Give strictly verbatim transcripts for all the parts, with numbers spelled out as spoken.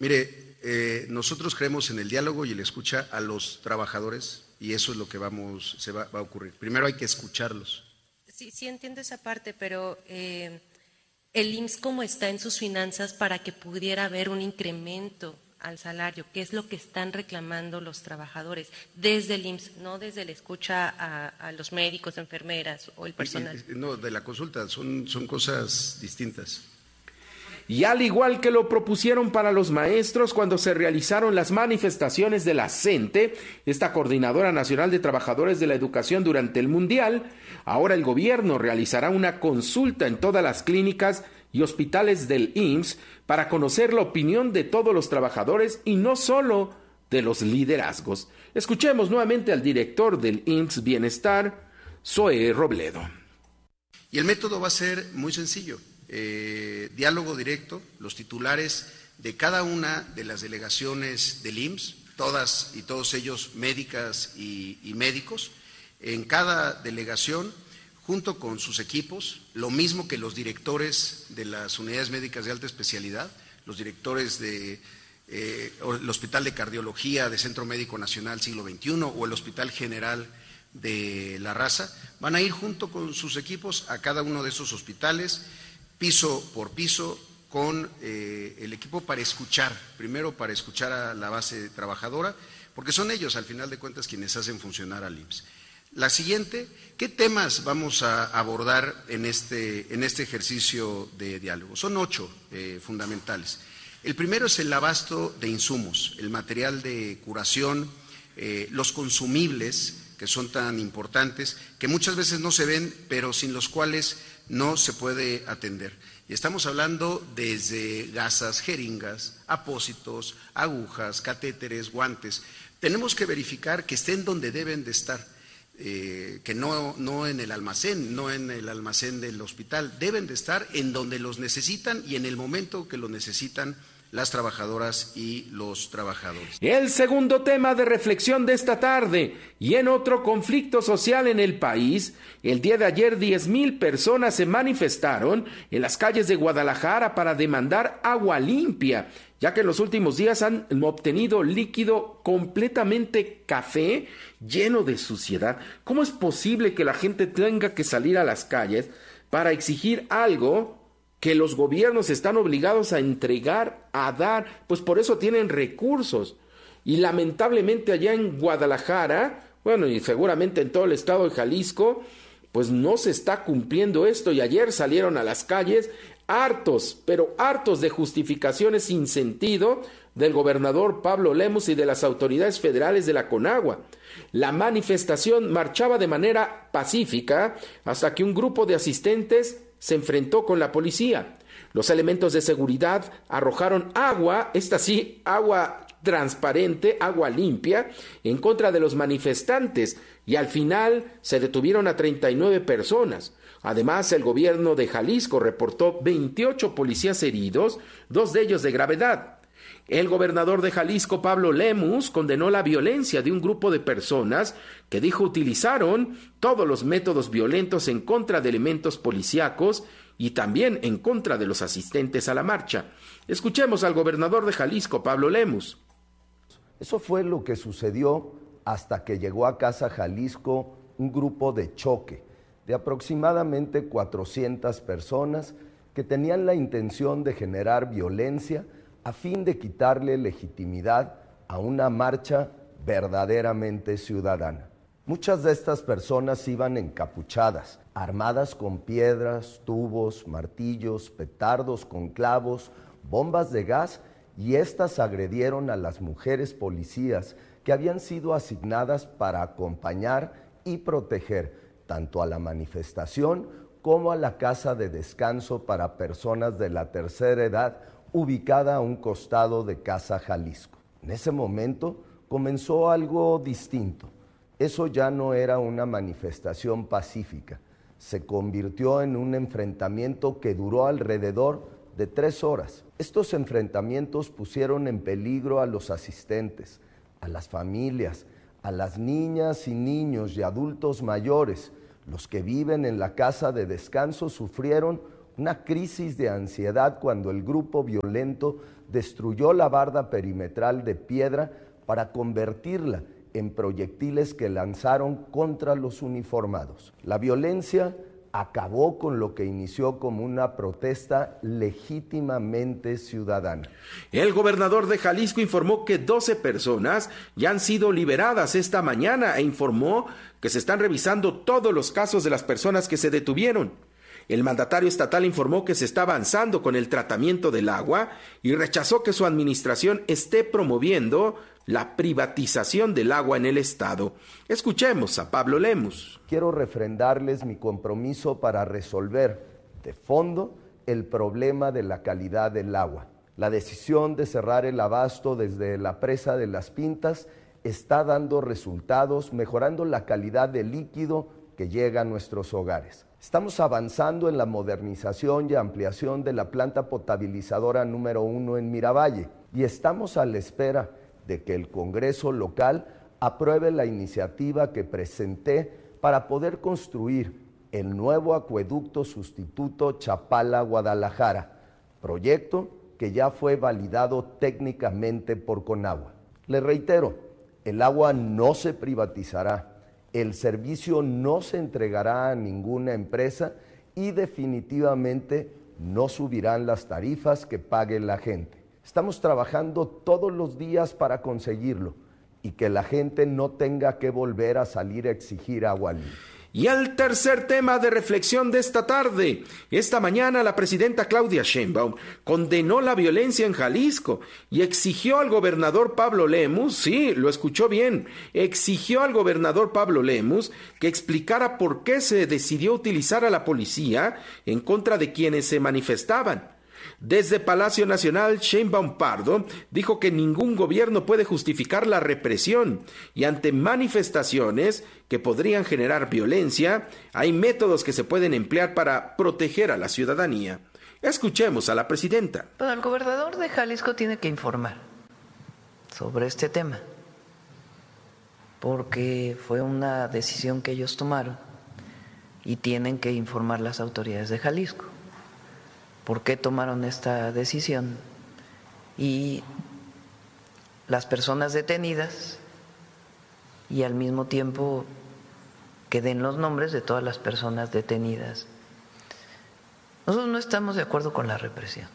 Mire, eh, nosotros creemos en el diálogo y en la escucha a los trabajadores y eso es lo que vamos, se va, va a ocurrir. Primero hay que escucharlos. Sí, sí entiendo esa parte, pero eh, el I M S S, ¿cómo está en sus finanzas para que pudiera haber un incremento al salario? ¿Qué es lo que están reclamando los trabajadores desde el I M S S, no desde la escucha a, a los médicos, enfermeras o el personal? No, de la consulta, son, son cosas distintas. Y al igual que lo propusieron para los maestros cuando se realizaron las manifestaciones de la CENTE, esta Coordinadora Nacional de Trabajadores de la Educación durante el Mundial, ahora el gobierno realizará una consulta en todas las clínicas y hospitales del I M S S para conocer la opinión de todos los trabajadores y no solo de los liderazgos. Escuchemos nuevamente al director del I M S S Bienestar, Zoe Robledo. Y el método va a ser muy sencillo. Eh, diálogo directo, los titulares de cada una de las delegaciones del I M S S, todas y todos ellos médicas y, y médicos, en cada delegación, junto con sus equipos, lo mismo que los directores de las unidades médicas de alta especialidad, los directores de eh, el Hospital de Cardiología de Centro Médico Nacional Siglo veintiuno o el Hospital General de La Raza, van a ir junto con sus equipos a cada uno de esos hospitales, piso por piso, con eh, el equipo para escuchar, primero para escuchar a la base trabajadora, porque son ellos al final de cuentas quienes hacen funcionar al I M S S. La siguiente, ¿qué temas vamos a abordar en este, en este ejercicio de diálogo? Son ocho eh, fundamentales. El primero es el abasto de insumos, el material de curación, eh, los consumibles, que son tan importantes, que muchas veces no se ven, pero sin los cuales no se puede atender. Y estamos hablando desde gasas, jeringas, apósitos, agujas, catéteres, guantes. Tenemos que verificar que estén donde deben de estar, eh, que no, no en el almacén, no en el almacén del hospital, deben de estar en donde los necesitan y en el momento que lo necesitan las trabajadoras y los trabajadores. El segundo tema de reflexión de esta tarde, y en otro conflicto social en el país, el día de ayer diez mil personas se manifestaron en las calles de Guadalajara para demandar agua limpia, ya que en los últimos días han obtenido líquido completamente café lleno de suciedad. ¿Cómo es posible que la gente tenga que salir a las calles para exigir algo que los gobiernos están obligados a entregar, a dar? Pues por eso tienen recursos. Y lamentablemente allá en Guadalajara, bueno, y seguramente en todo el estado de Jalisco, pues no se está cumpliendo esto. Y ayer salieron a las calles hartos, pero hartos de justificaciones sin sentido del gobernador Pablo Lemus y de las autoridades federales de la Conagua. La manifestación marchaba de manera pacífica hasta que un grupo de asistentes se enfrentó con la policía. Los elementos de seguridad arrojaron agua, esta sí, agua transparente, agua limpia, en contra de los manifestantes, y al final se detuvieron a treinta y nueve personas. Además, el gobierno de Jalisco reportó veintiocho policías heridos, dos de ellos de gravedad. El gobernador de Jalisco, Pablo Lemus, condenó la violencia de un grupo de personas que dijo utilizaron todos los métodos violentos en contra de elementos policíacos y también en contra de los asistentes a la marcha. Escuchemos al gobernador de Jalisco, Pablo Lemus. Eso fue lo que sucedió hasta que llegó a Casa Jalisco un grupo de choque de aproximadamente cuatrocientas personas que tenían la intención de generar violencia a fin de quitarle legitimidad a una marcha verdaderamente ciudadana. Muchas de estas personas iban encapuchadas, armadas con piedras, tubos, martillos, petardos con clavos, bombas de gas, y estas agredieron a las mujeres policías que habían sido asignadas para acompañar y proteger tanto a la manifestación como a la casa de descanso para personas de la tercera edad ubicada a un costado de Casa Jalisco. En ese momento comenzó algo distinto. Eso ya no era una manifestación pacífica. Se convirtió en un enfrentamiento que duró alrededor de tres horas. Estos enfrentamientos pusieron en peligro a los asistentes, a las familias, a las niñas y niños y adultos mayores. Los que viven en la casa de descanso sufrieron una crisis de ansiedad cuando el grupo violento destruyó la barda perimetral de piedra para convertirla en proyectiles que lanzaron contra los uniformados. La violencia acabó con lo que inició como una protesta legítimamente ciudadana. El gobernador de Jalisco informó que doce personas ya han sido liberadas esta mañana e informó que se están revisando todos los casos de las personas que se detuvieron. El mandatario estatal informó que se está avanzando con el tratamiento del agua y rechazó que su administración esté promoviendo la privatización del agua en el estado. Escuchemos a Pablo Lemus. Quiero refrendarles mi compromiso para resolver de fondo el problema de la calidad del agua. La decisión de cerrar el abasto desde la presa de Las Pintas está dando resultados, mejorando la calidad del líquido que llega a nuestros hogares. Estamos avanzando en la modernización y ampliación de la planta potabilizadora número uno en Miravalle y estamos a la espera de que el Congreso local apruebe la iniciativa que presenté para poder construir el nuevo acueducto sustituto Chapala-Guadalajara, proyecto que ya fue validado técnicamente por Conagua. Le reitero, el agua no se privatizará. El servicio no se entregará a ninguna empresa y definitivamente no subirán las tarifas que pague la gente. Estamos trabajando todos los días para conseguirlo y que la gente no tenga que volver a salir a exigir agua limpia. Y el tercer tema de reflexión de esta tarde. Esta mañana la presidenta Claudia Sheinbaum condenó la violencia en Jalisco y exigió al gobernador Pablo Lemus, sí, lo escuchó bien, exigió al gobernador Pablo Lemus que explicara por qué se decidió utilizar a la policía en contra de quienes se manifestaban. Desde Palacio Nacional, Sheinbaum Pardo dijo que ningún gobierno puede justificar la represión y ante manifestaciones que podrían generar violencia, hay métodos que se pueden emplear para proteger a la ciudadanía. Escuchemos a la presidenta. Bueno, el gobernador de Jalisco tiene que informar sobre este tema, porque fue una decisión que ellos tomaron y tienen que informar las autoridades de Jalisco por qué tomaron esta decisión y las personas detenidas, y al mismo tiempo que den los nombres de todas las personas detenidas. Nosotros no estamos de acuerdo con la represión.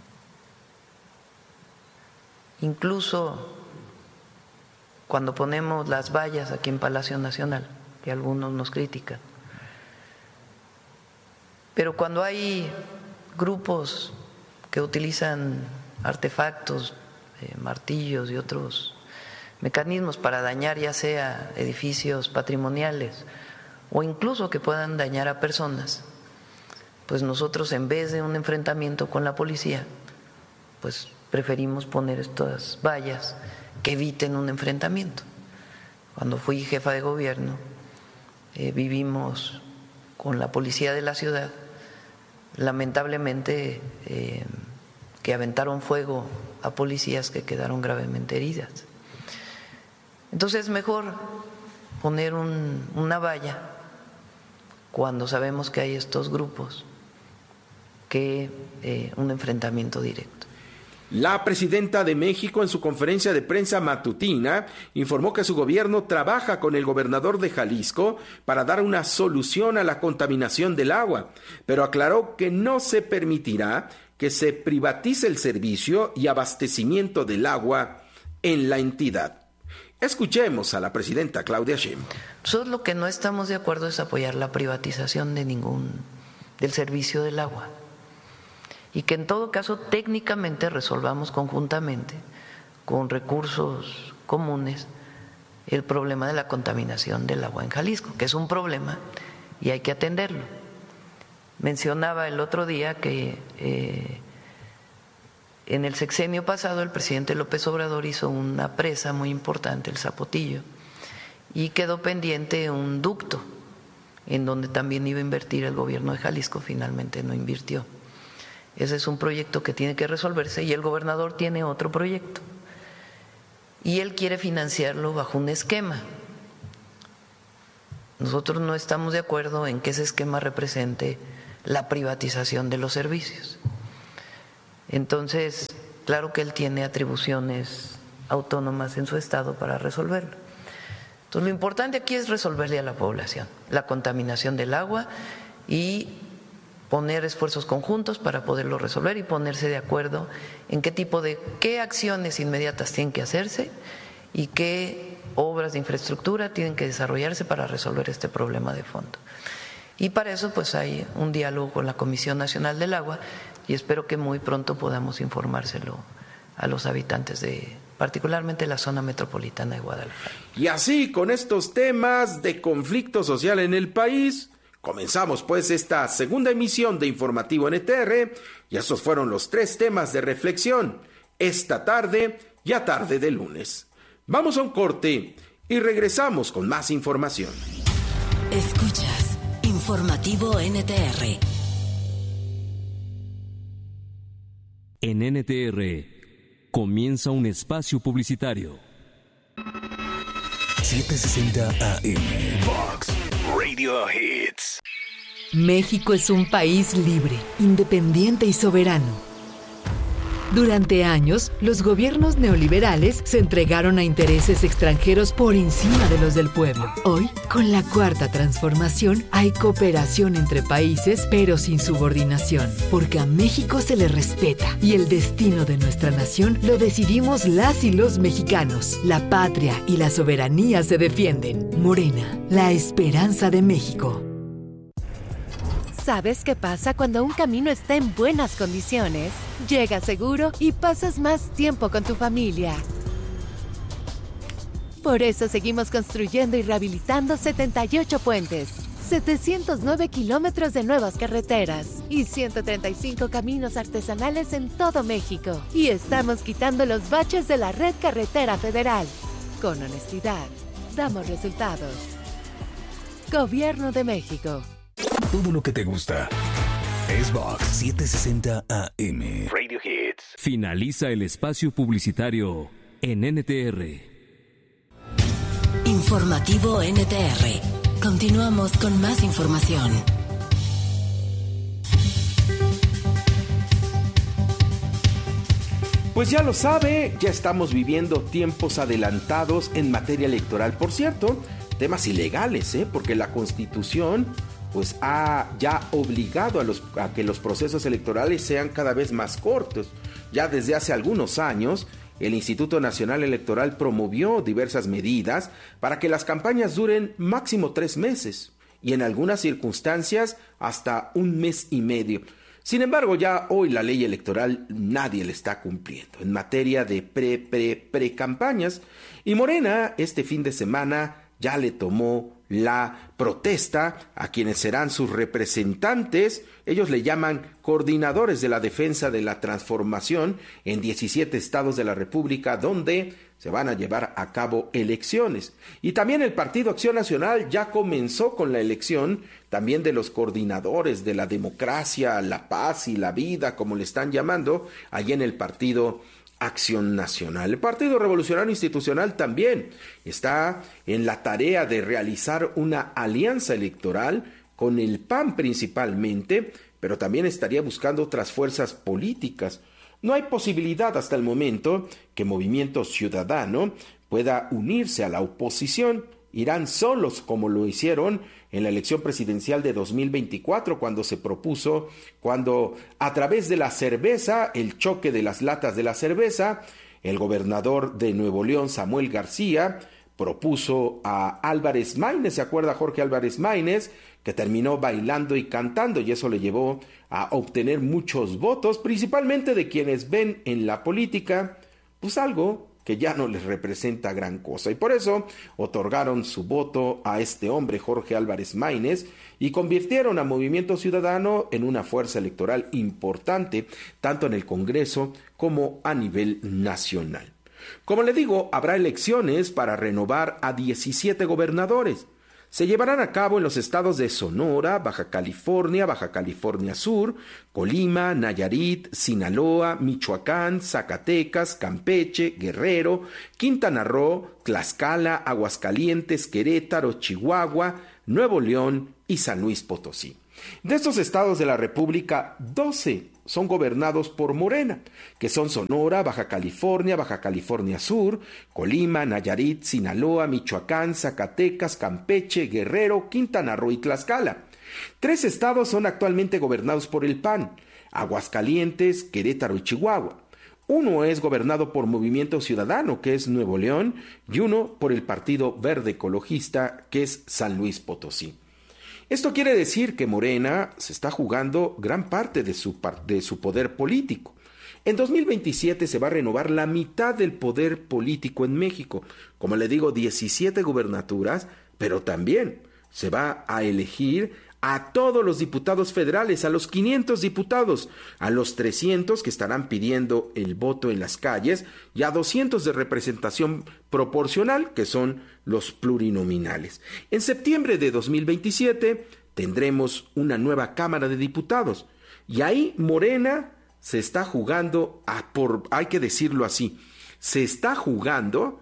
Incluso cuando ponemos las vallas aquí en Palacio Nacional, que algunos nos critican, pero cuando hay grupos que utilizan artefactos, eh, martillos y otros mecanismos para dañar ya sea edificios patrimoniales o incluso que puedan dañar a personas, pues nosotros en vez de un enfrentamiento con la policía, pues preferimos poner estas vallas que eviten un enfrentamiento. Cuando fui jefa de gobierno, eh, vivimos con la policía de la ciudad, lamentablemente eh, que aventaron fuego a policías que quedaron gravemente heridas. Entonces es mejor poner un, una valla cuando sabemos que hay estos grupos que eh, un enfrentamiento directo. La presidenta de México en su conferencia de prensa matutina informó que su gobierno trabaja con el gobernador de Jalisco para dar una solución a la contaminación del agua, pero aclaró que no se permitirá que se privatice el servicio y abastecimiento del agua en la entidad. Escuchemos a la presidenta Claudia Sheinbaum. Nosotros lo que no estamos de acuerdo es apoyar la privatización de ningún del servicio del agua. Y que en todo caso técnicamente resolvamos conjuntamente con recursos comunes el problema de la contaminación del agua en Jalisco, que es un problema y hay que atenderlo. Mencionaba el otro día que eh, en el sexenio pasado el presidente López Obrador hizo una presa muy importante, el Zapotillo, y quedó pendiente un ducto en donde también iba a invertir el gobierno de Jalisco, finalmente no invirtió. Ese es un proyecto que tiene que resolverse y el gobernador tiene otro proyecto y él quiere financiarlo bajo un esquema. Nosotros no estamos de acuerdo en que ese esquema represente la privatización de los servicios. Entonces, claro que él tiene atribuciones autónomas en su estado para resolverlo. Entonces, lo importante aquí es resolverle a la población la contaminación del agua y poner esfuerzos conjuntos para poderlo resolver y ponerse de acuerdo en qué tipo de, qué acciones inmediatas tienen que hacerse y qué obras de infraestructura tienen que desarrollarse para resolver este problema de fondo. Y para eso pues hay un diálogo con la Comisión Nacional del Agua y espero que muy pronto podamos informárselo a los habitantes de particularmente la zona metropolitana de Guadalajara. Y así, con estos temas de conflicto social en el país, comenzamos pues esta segunda emisión de Informativo N T R y esos fueron los tres temas de reflexión esta tarde y a tarde de lunes. Vamos a un corte y regresamos con más información. Escuchas Informativo N T R. En N T R comienza un espacio publicitario. setecientos sesenta A M Vox Radio Hits. México es un país libre, independiente y soberano. Durante años, los gobiernos neoliberales se entregaron a intereses extranjeros por encima de los del pueblo. Hoy, con la Cuarta Transformación, hay cooperación entre países, pero sin subordinación, porque a México se le respeta y el destino de nuestra nación lo decidimos las y los mexicanos. La patria y la soberanía se defienden. Morena, la esperanza de México. ¿Sabes qué pasa cuando un camino está en buenas condiciones? Llegas seguro y pasas más tiempo con tu familia. Por eso seguimos construyendo y rehabilitando setenta y ocho puentes, setecientos nueve kilómetros de nuevas carreteras y ciento treinta y cinco caminos artesanales en todo México. Y estamos quitando los baches de la red carretera federal. Con honestidad, damos resultados. Gobierno de México. Todo lo que te gusta es Vox setecientos sesenta A M Radio Hits. Finaliza el espacio publicitario en N T R. Informativo N T R. Continuamos con más información. Pues ya lo sabe, ya estamos viviendo tiempos adelantados en materia electoral. Por cierto, temas ilegales, ¿eh? Porque la Constitución pues ha ya obligado a, los, a que los procesos electorales sean cada vez más cortos. Ya desde hace algunos años, el Instituto Nacional Electoral promovió diversas medidas para que las campañas duren máximo tres meses y en algunas circunstancias hasta un mes y medio. Sin embargo, ya hoy la ley electoral nadie la está cumpliendo en materia de pre, pre, pre-campañas. Y Morena este fin de semana ya le tomó la protesta a quienes serán sus representantes. Ellos le llaman coordinadores de la defensa de la transformación en diecisiete estados de la República, donde se van a llevar a cabo elecciones. Y también el Partido Acción Nacional ya comenzó con la elección también de los coordinadores de la democracia, la paz y la vida, como le están llamando, allí en el Partido Acción Nacional. El Partido Revolucionario Institucional también está en la tarea de realizar una alianza electoral con el P A N principalmente, pero también estaría buscando otras fuerzas políticas. No hay posibilidad hasta el momento que Movimiento Ciudadano pueda unirse a la oposición. Irán solos como lo hicieron en la elección presidencial de dos mil veinticuatro, cuando se propuso, cuando a través de la cerveza, el choque de las latas de la cerveza, el gobernador de Nuevo León, Samuel García, propuso a Álvarez Maínez, ¿se acuerda Jorge Álvarez Maínez? Que terminó bailando y cantando, y eso le llevó a obtener muchos votos, principalmente de quienes ven en la política pues algo que ya no les representa gran cosa, y por eso otorgaron su voto a este hombre, Jorge Álvarez Maínez, y convirtieron a Movimiento Ciudadano en una fuerza electoral importante, tanto en el Congreso como a nivel nacional. Como le digo, habrá elecciones para renovar a diecisiete gobernadores. Se llevarán a cabo en los estados de Sonora, Baja California, Baja California Sur, Colima, Nayarit, Sinaloa, Michoacán, Zacatecas, Campeche, Guerrero, Quintana Roo, Tlaxcala, Aguascalientes, Querétaro, Chihuahua, Nuevo León y San Luis Potosí. De estos estados de la República, doce son gobernados por Morena, que son Sonora, Baja California, Baja California Sur, Colima, Nayarit, Sinaloa, Michoacán, Zacatecas, Campeche, Guerrero, Quintana Roo y Tlaxcala. Tres estados son actualmente gobernados por el P A N, Aguascalientes, Querétaro y Chihuahua. Uno es gobernado por Movimiento Ciudadano, que es Nuevo León, y uno por el Partido Verde Ecologista, que es San Luis Potosí. Esto quiere decir que Morena se está jugando gran parte de su, de su poder político. En dos mil veintisiete se va a renovar la mitad del poder político en México. Como le digo, diecisiete gubernaturas, pero también se va a elegir a todos los diputados federales, a los quinientos diputados, a los trescientos que estarán pidiendo el voto en las calles y a doscientos de representación proporcional, que son los plurinominales. En septiembre de dos mil veintisiete tendremos una nueva Cámara de Diputados y ahí Morena se está jugando, a por, hay que decirlo así, se está jugando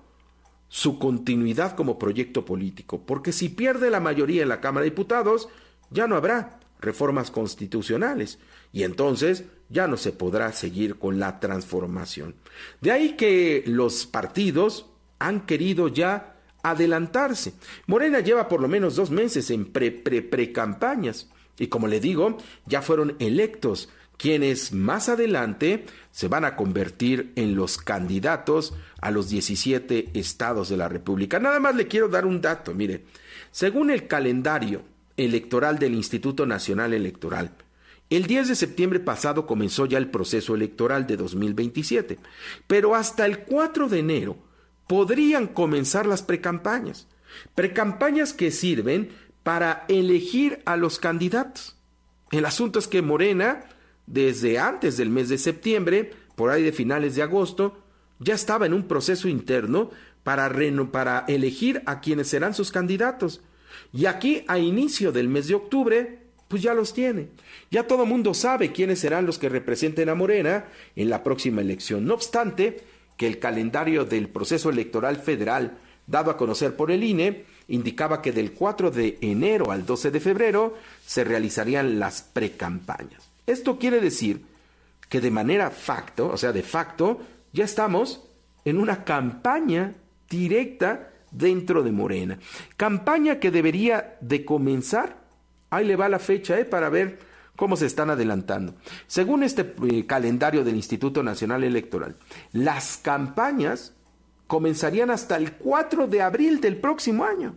su continuidad como proyecto político, porque si pierde la mayoría en la Cámara de Diputados, ya no habrá reformas constitucionales y entonces ya no se podrá seguir con la transformación. De ahí que los partidos han querido ya adelantarse. Morena lleva por lo menos dos meses en pre, pre, pre-campañas y como le digo, ya fueron electos quienes más adelante se van a convertir en los candidatos a los diecisiete estados de la República. Nada más le quiero dar un dato, mire, según el calendario electoral del Instituto Nacional Electoral, el diez de septiembre pasado comenzó ya el proceso electoral de dos mil veintisiete, pero hasta el cuatro de enero podrían comenzar las precampañas, precampañas que sirven para elegir a los candidatos. El asunto es que Morena, desde antes del mes de septiembre, por ahí de finales de agosto, ya estaba en un proceso interno para, reno, para elegir a quienes serán sus candidatos. Y aquí, a inicio del mes de octubre, pues ya los tiene. Ya todo mundo sabe quiénes serán los que representen a Morena en la próxima elección. No obstante, que el calendario del proceso electoral federal, dado a conocer por el I N E, indicaba que del cuatro de enero al doce de febrero se realizarían las precampañas. Esto quiere decir que de manera facto, o sea, de facto, ya estamos en una campaña directa dentro de Morena. Campaña que debería de comenzar, ahí le va la fecha, eh, para ver cómo se están adelantando. Según este eh, calendario del Instituto Nacional Electoral, las campañas comenzarían hasta el cuatro de abril del próximo año.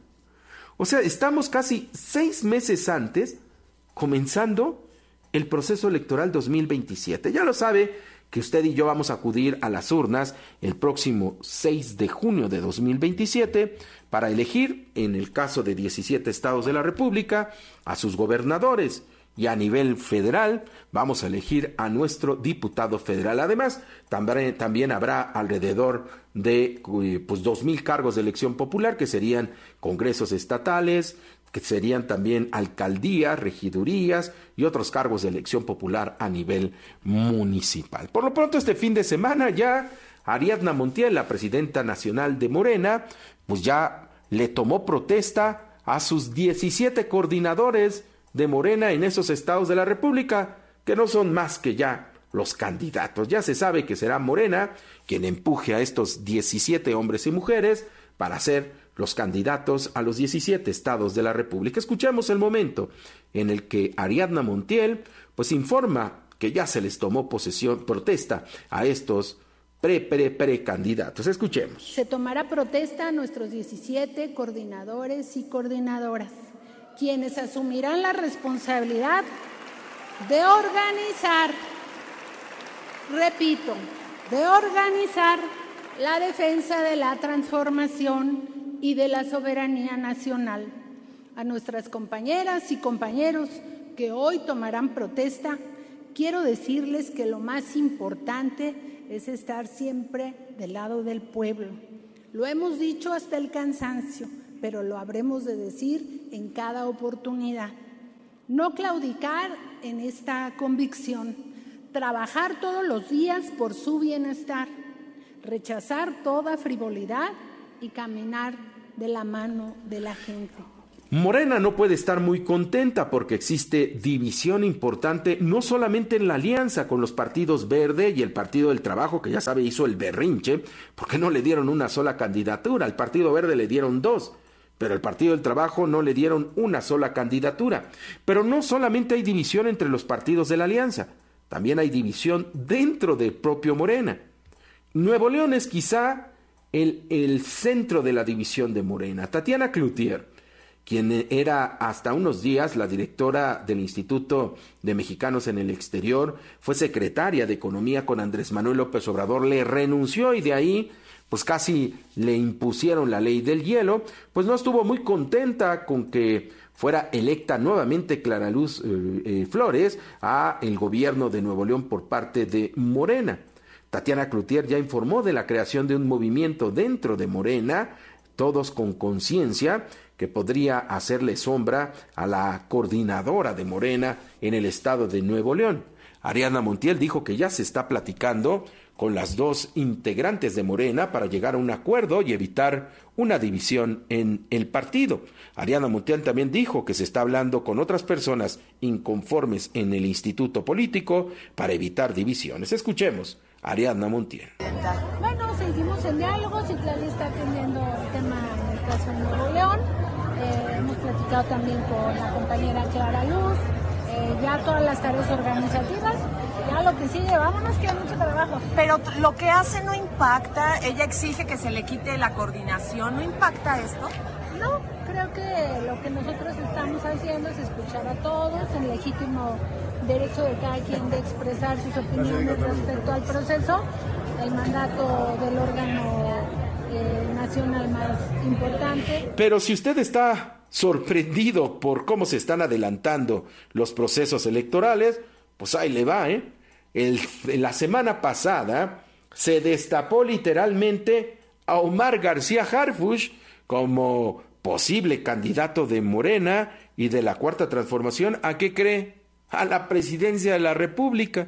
O sea, estamos casi seis meses antes comenzando el proceso electoral dos mil veintisiete. Ya lo sabe que usted y yo vamos a acudir a las urnas el próximo seis de junio de dos mil veintisiete para elegir, en el caso de diecisiete estados de la República, a sus gobernadores. Y a nivel federal vamos a elegir a nuestro diputado federal. Además, también, también habrá alrededor de pues, dos mil cargos de elección popular, que serían congresos estatales, que serían también alcaldías, regidurías y otros cargos de elección popular a nivel municipal. Por lo pronto, este fin de semana ya Ariadna Montiel, la presidenta nacional de Morena, pues ya le tomó protesta a sus diecisiete coordinadores de Morena en esos estados de la República, que no son más que ya los candidatos. Ya se sabe que será Morena quien empuje a estos diecisiete hombres y mujeres para ser los candidatos a los diecisiete estados de la República. Escuchemos el momento en el que Ariadna Montiel pues informa que ya se les tomó posesión, protesta a estos pre, pre, pre candidatos. Escuchemos. Se tomará protesta a nuestros diecisiete coordinadores y coordinadoras, quienes asumirán la responsabilidad de organizar, repito, de organizar la defensa de la transformación y de la soberanía nacional. A nuestras compañeras y compañeros que hoy tomarán protesta, quiero decirles que lo más importante es estar siempre del lado del pueblo. Lo hemos dicho hasta el cansancio, pero lo habremos de decir en cada oportunidad. No claudicar en esta convicción, trabajar todos los días por su bienestar, rechazar toda frivolidad y caminar de la mano de la gente. Morena no puede estar muy contenta porque existe división importante no solamente en la alianza con los partidos Verde y el Partido del Trabajo, que ya sabe hizo el berrinche porque no le dieron una sola candidatura. Al Partido Verde le dieron dos, pero al Partido del Trabajo no le dieron una sola candidatura. Pero no solamente hay división entre los partidos de la alianza, también hay división dentro del propio Morena. Nuevo León es quizá el, el centro de la división de Morena. Tatiana Cloutier, quien era hasta unos días la directora del Instituto de Mexicanos en el Exterior, fue secretaria de Economía con Andrés Manuel López Obrador, le renunció y de ahí pues casi le impusieron la ley del hielo, pues no estuvo muy contenta con que fuera electa nuevamente Clara Luz eh, eh, Flores a el gobierno de Nuevo León por parte de Morena. Tatiana Cloutier ya informó de la creación de un movimiento dentro de Morena, Todos con Conciencia, que podría hacerle sombra a la coordinadora de Morena en el estado de Nuevo León. Ariadna Montiel dijo que ya se está platicando con las dos integrantes de Morena para llegar a un acuerdo y evitar una división en el partido. Ariadna Montiel también dijo que se está hablando con otras personas inconformes en el instituto político para evitar divisiones. Escuchemos a Ariadna Montiel. Bueno, seguimos en diálogos y Claudia está atendiendo el tema en el caso de Nuevo León. Eh, hemos platicado también con la compañera Clara Luz, eh, ya todas las tareas organizativas, ya lo que sigue, vámonos, que hay mucho trabajo. Pero lo que hace no impacta, ella exige que se le quite la coordinación, ¿no impacta esto? No, creo que lo que nosotros estamos haciendo es escuchar a todos, el legítimo derecho de cada quien de expresar sus opiniones respecto al proceso, el mandato del órgano Eh, nacional más importante. Pero si usted está sorprendido por cómo se están adelantando los procesos electorales, pues ahí le va, ¿eh? El, la semana pasada se destapó literalmente a Omar García Harfuch como posible candidato de Morena y de la Cuarta Transformación. ¿A qué cree? A la presidencia de la República.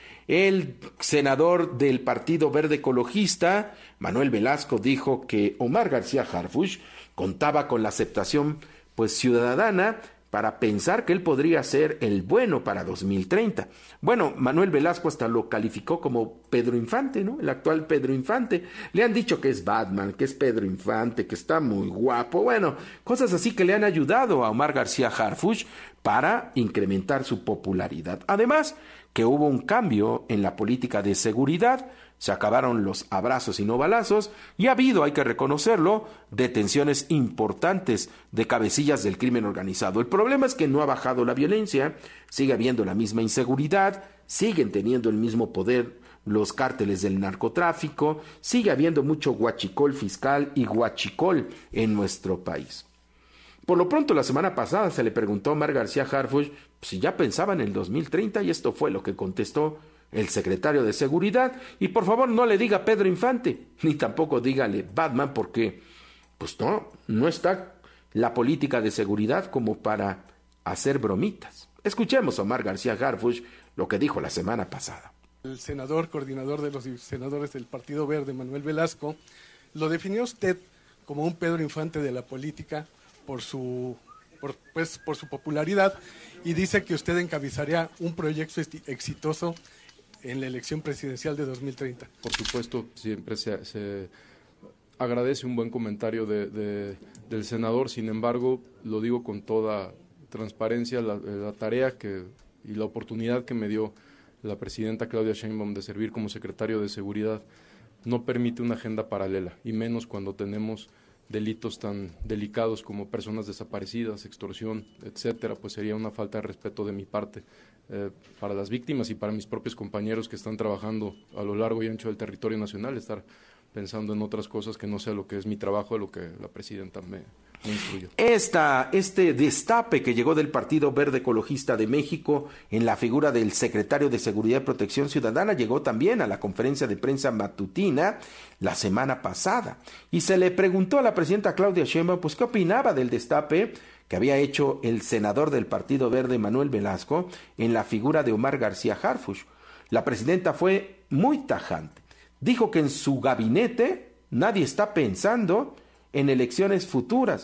El senador del Partido Verde Ecologista, Manuel Velasco, dijo que Omar García Harfuch contaba con la aceptación pues ciudadana para pensar que él podría ser el bueno para dos mil treinta. Bueno, Manuel Velasco hasta lo calificó como Pedro Infante, ¿no? El actual Pedro Infante. Le han dicho que es Batman, que es Pedro Infante, que está muy guapo. Bueno, cosas así que le han ayudado a Omar García Harfuch para incrementar su popularidad. Además, que hubo un cambio en la política de seguridad, se acabaron los abrazos y no balazos, y ha habido, hay que reconocerlo, detenciones importantes de cabecillas del crimen organizado. El problema es que no ha bajado la violencia, sigue habiendo la misma inseguridad, siguen teniendo el mismo poder los cárteles del narcotráfico, sigue habiendo mucho huachicol fiscal y huachicol en nuestro país. Por lo pronto, la semana pasada se le preguntó a Omar García Harfuch si ya pensaba en el dos mil treinta y esto fue lo que contestó el secretario de Seguridad. Y por favor no le diga Pedro Infante, ni tampoco dígale Batman, porque pues no, no está la política de seguridad como para hacer bromitas. Escuchemos a Omar García Harfuch lo que dijo la semana pasada. El senador, coordinador de los senadores del Partido Verde, Manuel Velasco, lo definió usted como un Pedro Infante de la política por su, por, pues, por su popularidad, y dice que usted encabezaría un proyecto exitoso en la elección presidencial de dos mil treinta. Por supuesto, siempre se, se agradece un buen comentario de, de, del senador, sin embargo, lo digo con toda transparencia, la, la tarea que, y la oportunidad que me dio la presidenta Claudia Sheinbaum de servir como secretario de Seguridad no permite una agenda paralela, y menos cuando tenemos delitos tan delicados como personas desaparecidas, extorsión, etcétera, pues sería una falta de respeto de mi parte eh, para las víctimas y para mis propios compañeros que están trabajando a lo largo y ancho del territorio nacional, estar pensando en otras cosas que no sea lo que es mi trabajo, lo que la presidenta me, me instruyó. Esta, este destape que llegó del Partido Verde Ecologista de México en la figura del secretario de Seguridad y Protección Ciudadana llegó también a la conferencia de prensa matutina la semana pasada. Y se le preguntó a la presidenta Claudia Sheinbaum pues qué opinaba del destape que había hecho el senador del Partido Verde Manuel Velasco en la figura de Omar García Harfuch. La presidenta fue muy tajante. Dijo que en su gabinete nadie está pensando en elecciones futuras.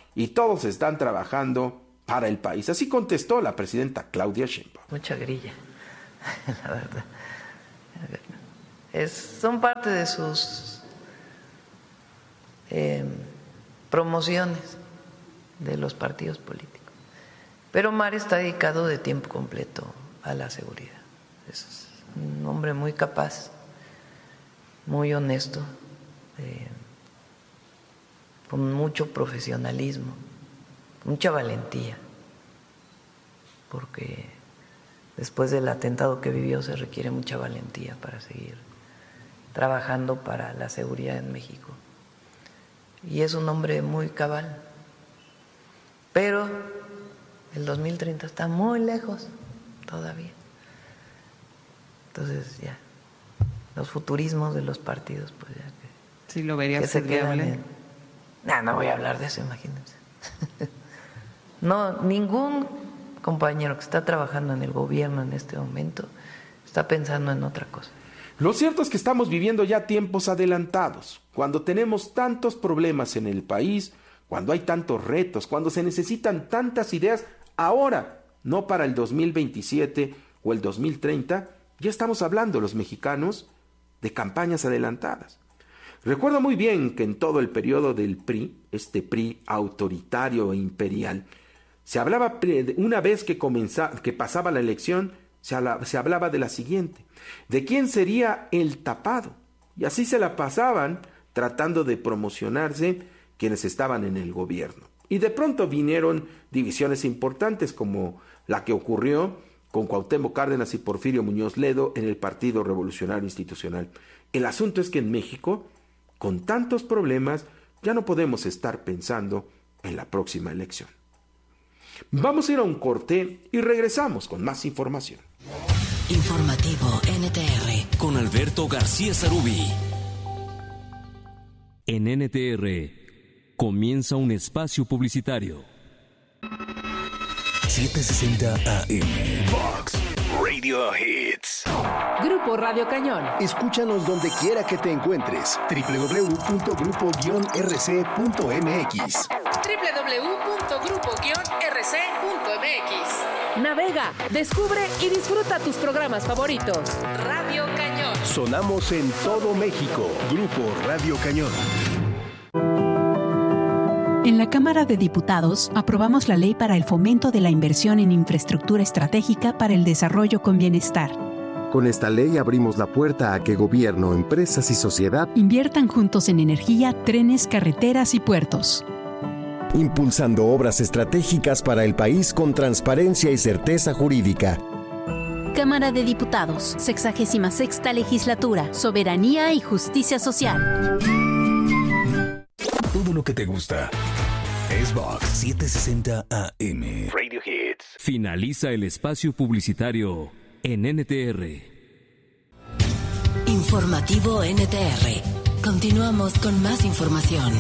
y todos están trabajando para el país. Así contestó la presidenta Claudia Sheinbaum. Mucha grilla, la verdad. Es, son parte de sus eh, promociones de los partidos políticos. Pero Omar está dedicado de tiempo completo a la seguridad. Es un hombre muy capaz, muy honesto, eh, con mucho profesionalismo, mucha valentía, porque después del atentado que vivió se requiere mucha valentía para seguir trabajando para la seguridad en México. Y es un hombre muy cabal, pero el dos mil treinta está muy lejos todavía. Entonces ya, los futurismos de los partidos, pues ya que, sí, lo vería que se quedan en... No, no voy a hablar de eso, imagínense. No, ningún compañero que está trabajando en el gobierno en este momento está pensando en otra cosa. Lo cierto es que estamos viviendo ya tiempos adelantados, cuando tenemos tantos problemas en el país, cuando hay tantos retos, cuando se necesitan tantas ideas, ahora, no para el dos mil veintisiete o el dos mil treinta, ya estamos hablando los mexicanos de campañas adelantadas. Recuerdo muy bien que en todo el periodo del P R I, este P R I autoritario e imperial, se hablaba, una vez que, comenzaba, que pasaba la elección, se hablaba, se hablaba de la siguiente, de quién sería el tapado. Y así se la pasaban tratando de promocionarse quienes estaban en el gobierno. Y de pronto vinieron divisiones importantes como la que ocurrió con Cuauhtémoc Cárdenas y Porfirio Muñoz Ledo en el Partido Revolucionario Institucional. El asunto es que en México, con tantos problemas, ya no podemos estar pensando en la próxima elección. Vamos a ir a un corte y regresamos con más información. Informativo N T R con Alberto García Zarubi. En N T R comienza un espacio publicitario. setecientos sesenta A M Vox Radio Hits. Grupo Radio Cañón. Escúchanos donde quiera que te encuentres. doble u doble u doble u punto grupo guion r c punto m x. doble u doble u doble u punto grupo guion r c punto m x. Navega, descubre y disfruta tus programas favoritos. Radio Cañón. Sonamos en todo México. Grupo Radio Cañón. En la Cámara de Diputados aprobamos la ley para el fomento de la inversión en infraestructura estratégica para el desarrollo con bienestar. Con esta ley abrimos la puerta a que gobierno, empresas y sociedad inviertan juntos en energía, trenes, carreteras y puertos. Impulsando obras estratégicas para el país con transparencia y certeza jurídica. Cámara de Diputados, sexagésima sexta legislatura, soberanía y justicia social. Todo lo que te gusta es Vox setecientos sesenta A M Radio Hits. Finaliza el espacio publicitario en N T R. Informativo N T R. Continuamos con más información.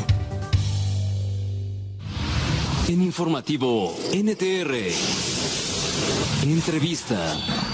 En Informativo N T R. Entrevista.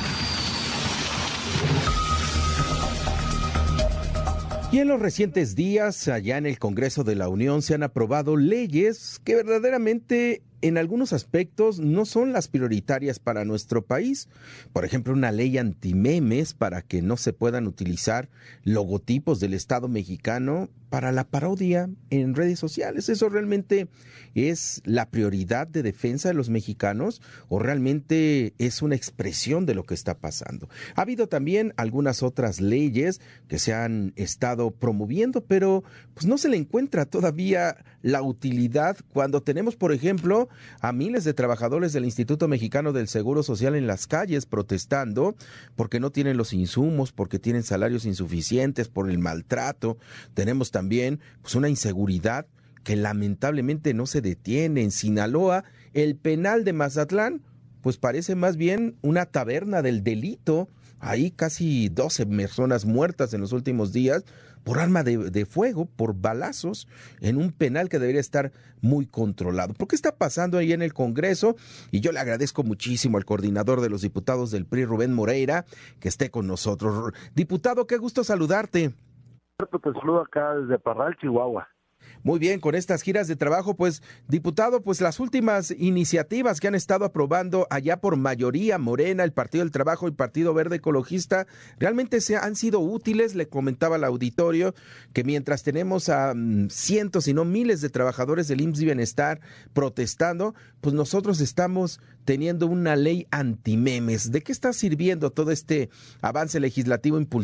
Y en los recientes días, allá en el Congreso de la Unión, se han aprobado leyes que verdaderamente en algunos aspectos no son las prioritarias para nuestro país. Por ejemplo, una ley antimemes para que no se puedan utilizar logotipos del Estado mexicano para la parodia en redes sociales. ¿Eso realmente es la prioridad de defensa de los mexicanos o realmente es una expresión de lo que está pasando? Ha habido también algunas otras leyes que se han estado promoviendo, pero pues no se le encuentra todavía la utilidad cuando tenemos, por ejemplo, a miles de trabajadores del Instituto Mexicano del Seguro Social en las calles protestando porque no tienen los insumos, porque tienen salarios insuficientes, por el maltrato. Tenemos también pues una inseguridad que lamentablemente no se detiene. En Sinaloa, el penal de Mazatlán pues parece más bien una taberna del delito. Ahí casi doce personas muertas en los últimos días por arma de, de fuego, por balazos, en un penal que debería estar muy controlado. ¿Por qué está pasando ahí en el Congreso? Y yo le agradezco muchísimo al coordinador de los diputados del P R I, Rubén Moreira, que esté con nosotros. Diputado, qué gusto saludarte. Te saludo acá desde Parral, Chihuahua. Muy bien, con estas giras de trabajo, pues, diputado, pues las últimas iniciativas que han estado aprobando allá por mayoría Morena, el Partido del Trabajo y el Partido Verde Ecologista, realmente se han sido útiles. Le comentaba al auditorio que mientras tenemos a um, cientos y no miles de trabajadores del I M S S y Bienestar protestando, pues nosotros estamos teniendo una ley antimemes. ¿De qué está sirviendo todo este avance legislativo impulsado